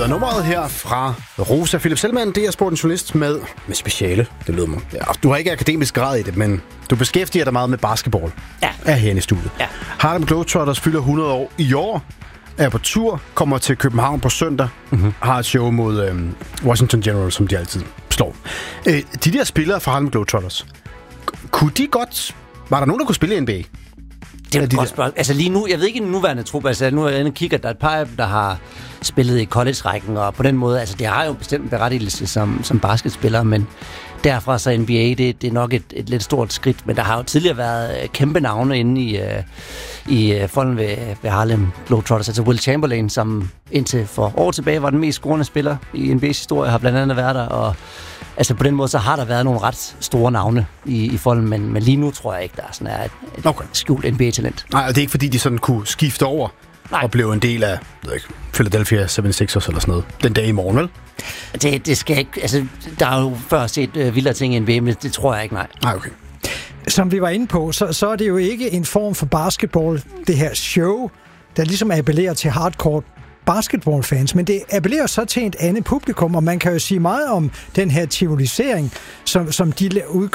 hedder nummeret her fra Rosa. Philip Selman, det er sportens journalist med speciale. Det lyder mig. Ja, du har ikke akademisk grad i det, men du beskæftiger dig meget med basketball. Ja. Er herinde i studiet. Ja. Harlem Globetrotters fylder 100 år i år. Er på tur, kommer til København på søndag. Har et show mod Washington Generals, som de altid slår. De der spillere fra Harlem Globetrotters, kunne de godt... Var der nogen, der kunne spille i NBA? Det er et godt spørgsmål. Altså lige nu, jeg ved ikke i den nuværende trup, altså nu er jeg inde og kigger, der er et par af dem, der har spillet i college-rækken, og på den måde, altså det har jo bestemt en berettigelse som basketspiller, men derfra så NBA, det er nok et lidt stort skridt, men der har jo tidligere været kæmpe navne inde i folden ved Harlem Globetrotters, altså Will Chamberlain, som indtil for år tilbage var den mest scorende spiller i NBA's historie, har blandt andet været der, og altså på den måde, så har der været nogle ret store navne i folden, men lige nu tror jeg ikke, der er sådan et skjult NBA-talent. Nej, og det er ikke fordi, de sådan kunne skifte over og blive en del af Philadelphia 76ers eller sådan noget den dag i morgen, vel? Det skal ikke... Altså, der er jo før set vildere ting i NBA, men det tror jeg ikke, nej. Nej, okay. Som vi var inde på, så er det jo ikke en form for basketball, det her show, der ligesom appellerer til hardcore basketballfans, men det appellerer så til et andet publikum, og man kan jo sige meget om den her tivolisering, som de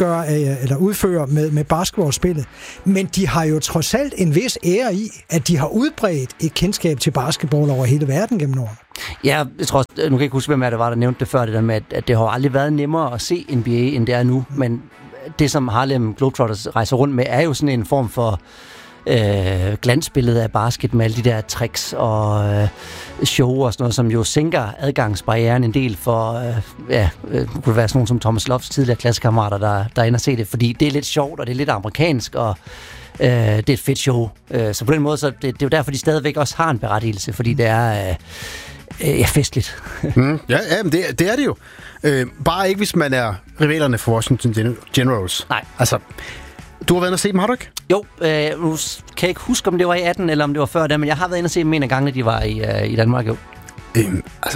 udfører med basketballspillet. Men de har jo trods alt en vis ære i, at de har udbredt et kendskab til basketball over hele verden gennem årene. Ja, jeg tror, nu kan jeg ikke huske, hvem det var, der nævnte det før, det der med, at det har aldrig været nemmere at se NBA, end det er nu, men det, som Harlem Globetrotters rejser rundt med, er jo sådan en form for glansbillede af basket med alle de der tricks og show og sådan noget, som jo sænker adgangsbarrieren en del for, kunne det være sådan nogen som Thomas Loves tidligere klassekammerater, der ender se det, fordi det er lidt sjovt, og det er lidt amerikansk, og det er et fedt show. Så på den måde, så det er jo derfor, de stadigvæk også har en berettigelse, fordi det er festligt. Ja, men det er det jo. Bare ikke, hvis man er rivalerne for Washington Generals. Nej. Altså, du har været inde og se dem, har du ikke? Jo, nu kan jeg ikke huske, om det var i 18 eller om det var før det, men jeg har været inde og se dem en af gangene, de var i Danmark, jo. Altså,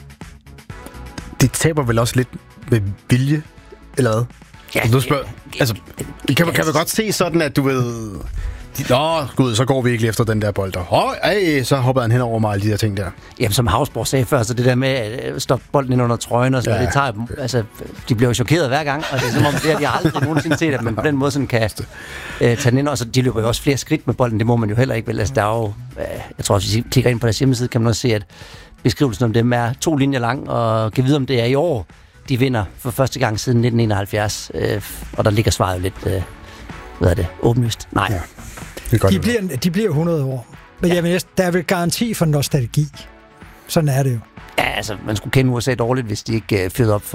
det taber vel også lidt med vilje, eller hvad? Ja, du spørger, altså, kan man godt se sådan, at du ved... Gud, så går vi ikke efter den der bold. Så hopper han hen over mig, alle de der ting der. Jamen, som Havsborg sagde før, så det der med at stoppe bolden ind under trøjen og sådan noget, det tager dem, altså, de bliver jo chokeret hver gang, og det er som om, de har aldrig nogensinde set, at man på den måde sådan kan tage den ind, og så de løber jo også flere skridt med bolden, det må man jo heller ikke, vel? Altså, der er jo, jeg tror, hvis I klikker ind på deres hjemmeside, kan man også se, at beskrivelsen om dem er 2 linjer lang, og kan vide, om det er i år, de vinder for første gang siden 1971, og der ligger svaret jo lidt, åbenlyst. Nej. Ja. De bliver 100 år. Men jamen, der er vel garanti for nostalgi. Sådan er det jo. Ja, altså, man skulle kende USA dårligt, hvis de ikke fyrede op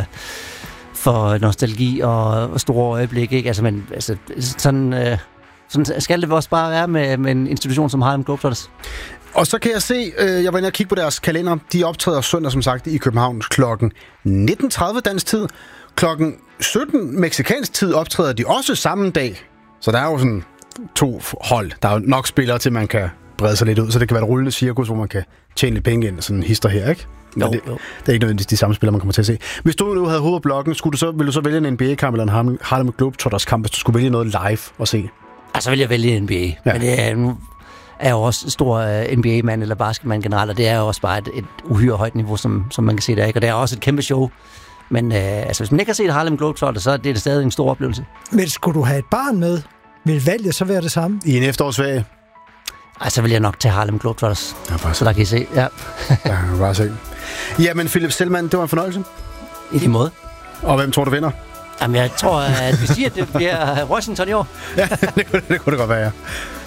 for nostalgi og store øjeblikke, ikke? Altså, men altså, sådan skal det også bare være med en institution som Harlem Globetrotters. Og så kan jeg se, jeg var inde og kigge på deres kalender. De optræder søndag, som sagt, i København klokken 19.30 dansk tid. Klokken 17 mexicansk tid optræder de også samme dag. Så der er jo sådan 2 hold. Der er jo nok spillere til, man kan brede sig lidt ud, så det kan være et rullende cirkus, hvor man kan tjene lidt penge ind, sådan en hister her, ikke? Jo. Det er ikke nødvendigvis de samme spillere, man kommer til at se. Hvis du nu havde hovedet på bloggen, ville du så vælge en NBA-kamp eller en Harlem Globetrotters kamp, hvis du skulle vælge noget live og se? Altså vil jeg vælge NBA. Ja. Men det nu er jo også stor NBA-mand eller basketmand generelt, og det er jo også bare et uhyre højt niveau, som man kan se der, ikke? Og det er også et kæmpe show. Men altså, hvis man ikke har set Harlem Globetrotters, så er det stadig en stor oplevelse. Men skulle du have et barn med, vil valget så være det samme? I en efterårsferie? Ej, så vil jeg nok til Harlem Globetrotters. Ja, så der kan I se, ja. Ja, bare se. Jamen, Philip Selman, det var en fornøjelse. I lige måde. Og hvem tror du vinder? Jamen, jeg tror, at vi siger, at det bliver Washington i år. Ja, det kunne det godt være, ja.